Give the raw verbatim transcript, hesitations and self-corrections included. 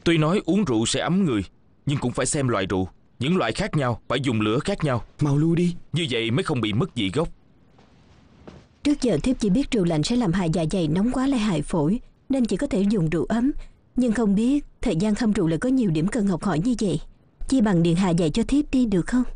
Tuy nói uống rượu sẽ ấm người, nhưng cũng phải xem loại rượu. Những loại khác nhau, phải dùng lửa khác nhau. Mau lui đi. Như vậy mới không bị mất vị gốc. Trước giờ thiếp chỉ biết rượu lạnh sẽ làm hại dạ dày, nóng quá lại hại phổi, nên chỉ có thể dùng rượu ấm. Nhưng không biết thời gian hâm rượu lại có nhiều điểm cần học hỏi như vậy. Chi bằng điện hạ dạy cho thiếp đi được không?